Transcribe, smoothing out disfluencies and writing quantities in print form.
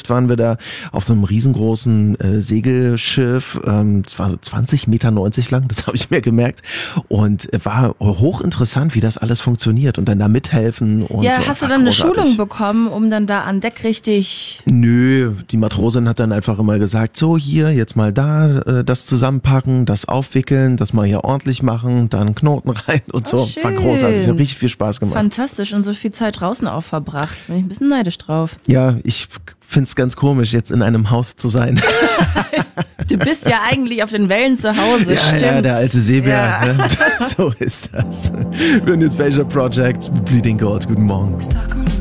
11 waren wir da auf so einem riesengroßen Segelschiff. Es war so 20,90 Meter lang, das habe ich mir gemerkt. Und war hochinteressant, wie das alles funktioniert und dann da mithelfen. Und ja, so. hast du dann eine Schulung bekommen, um dann da an Deck richtig... Nö, die Matrosin hat dann einfach immer gesagt, so hier, jetzt mal da, das zusammenpacken, das aufwickeln, das mal hier ordentlich machen, dann Knoten rein und so. Schön. War großartig, hat richtig viel Spaß gemacht. Fantastisch und so viel Zeit draußen auch verbracht. Bin ich ein bisschen neidisch drauf. Ja, ich find's ganz komisch, jetzt in einem Haus zu sein. Du bist ja eigentlich auf den Wellen zu Hause, stimmt. Ja, der alte Seebär. Ja. Ne? So ist das. Wir hören jetzt Major Project, Bleeding Gold. Guten Morgen.